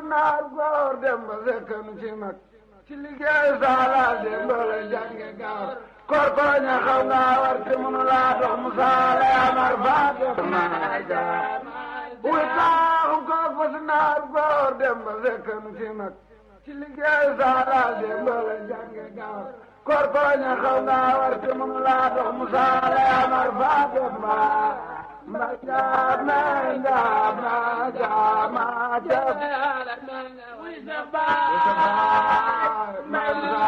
naar góor dem ba sekkanu ci mag ci liggéey saala dem ba la jànge gaaw korkoña xaw nga war te mënu laa dox mu saala amar faate maa jaar wuy taaxu koog ba si naar góor dem ba sekkanu ci mag ci liggéey saala dem ba la jànge gaaw korkoña xaw nga war te mënu laa dox mu saala amar faate ma jaab ma jaab ma jaab ma jaab